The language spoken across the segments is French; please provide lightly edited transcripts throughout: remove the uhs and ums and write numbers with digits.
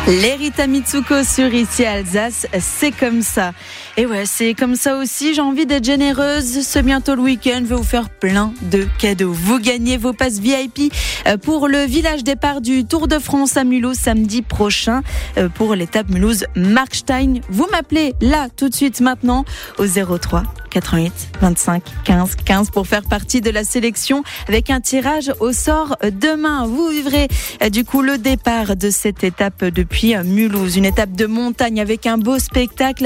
Les Rita Mitsuko sur Ici Alsace, c'est comme ça. Et ouais, c'est comme ça aussi, j'ai envie d'être généreuse. C'est bientôt le week-end, je vais vous faire plein de cadeaux. Vous gagnez vos passes VIP pour le village départ du Tour de France à Mulhouse samedi prochain pour l'étape Mulhouse-Markstein. Vous m'appelez là tout de suite maintenant au 03 88 25 15 15 pour faire partie de la sélection avec un tirage au sort demain. Vous vivrez du coup le départ de cette étape depuis Mulhouse, une étape de montagne avec un beau spectacle,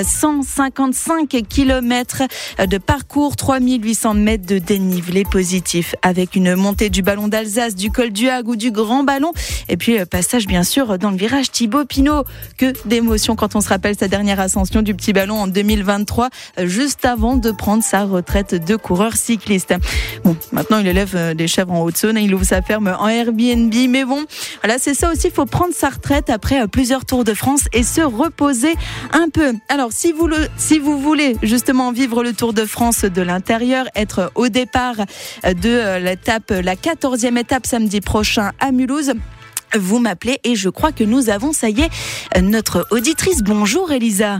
155 km de parcours, 3800 mètres de dénivelé positif avec une montée du ballon d'Alsace, du col du Hague ou du Grand Ballon et puis passage bien sûr dans le virage Thibaut Pinot. Que d'émotion quand on se rappelle sa dernière ascension du petit ballon en 2023, juste avant de prendre sa retraite de coureur cycliste. Bon, maintenant il élève des chèvres en Haute-Saône, il ouvre sa ferme en Airbnb, mais bon, voilà, c'est ça aussi, il faut prendre sa retraite après plusieurs Tours de France et se reposer un peu. Alors, si vous voulez justement vivre le Tour de France de l'intérieur, être au départ de l'étape, la 14e étape samedi prochain à Mulhouse, vous m'appelez et je crois que nous avons, ça y est, notre auditrice. Bonjour Elisa.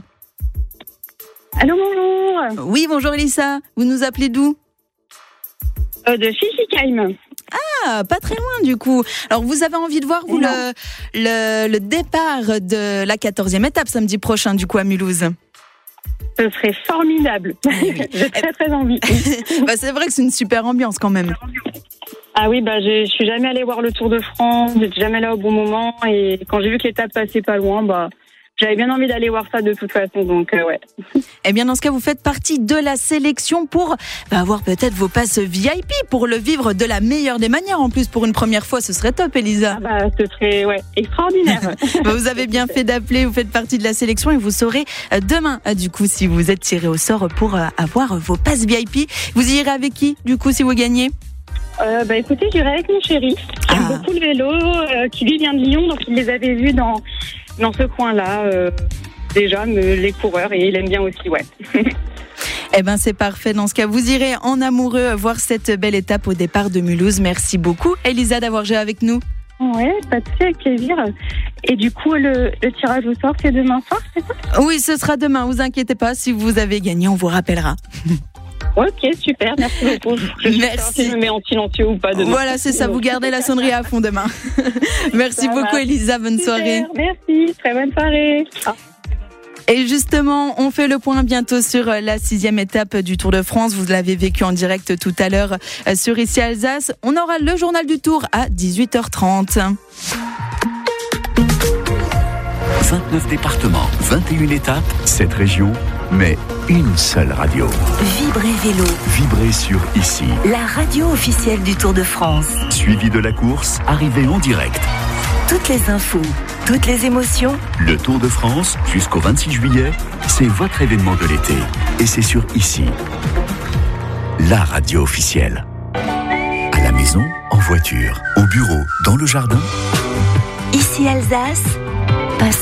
Allô, bonjour. Oui, bonjour Elisa. Vous nous appelez d'où ? De Fischigheim. Ah, pas très loin du coup. Alors vous avez envie de voir vous le départ de la 14e étape samedi prochain du coup à Mulhouse ? Ce serait formidable. J'ai très envie. Bah, c'est vrai que c'est une super ambiance quand même. Ah oui, je suis jamais allée voir le Tour de France, j'étais jamais là au bon moment et quand j'ai vu que l'étape passait pas loin, j'avais bien envie d'aller voir ça de toute façon, donc ouais. Eh bien, dans ce cas, vous faites partie de la sélection pour avoir peut-être vos passes VIP pour le vivre de la meilleure des manières. En plus, pour une première fois, ce serait top, Elisa. Ce serait extraordinaire. Vous avez bien fait d'appeler, vous faites partie de la sélection et vous saurez demain, du coup, si vous êtes tiré au sort pour avoir vos passes VIP. Vous y irez avec qui, du coup, si vous gagnez ? Écoutez, j'irai avec mon chéri, qui aime beaucoup le vélo, qui lui vient de Lyon, donc il les avait vus dans ce coin-là, déjà, les coureurs, et il aime bien aussi, ouais. Eh ben, c'est parfait. Dans ce cas, vous irez en amoureux voir cette belle étape au départ de Mulhouse. Merci beaucoup, Elisa, d'avoir joué avec nous. Ouais, pas de souci, avec plaisir. Et du coup, le tirage au sort, c'est demain soir, c'est ça ? Oui, ce sera demain, vous inquiétez pas. Si vous avez gagné, on vous rappellera. Ok, super, merci beaucoup. Merci. Si je me mets en silencieux ou pas demain. Voilà, c'est ça, vous gardez la sonnerie à fond demain. Merci beaucoup Elisa, bonne soirée. Merci, très bonne soirée. Et justement, on fait le point bientôt sur la 6e étape du Tour de France. Vous l'avez vécu en direct tout à l'heure sur Ici Alsace. On aura le journal du Tour à 18h30. 29 départements, 21 étapes, 7 régions, mais une seule radio. Vibrez Vélo. Vibrez sur Ici. La radio officielle du Tour de France. Suivi de la course, arrivée en direct. Toutes les infos, toutes les émotions. Le Tour de France, jusqu'au 26 juillet, c'est votre événement de l'été. Et c'est sur Ici. La radio officielle. À la maison, en voiture, au bureau, dans le jardin. Ici Alsace.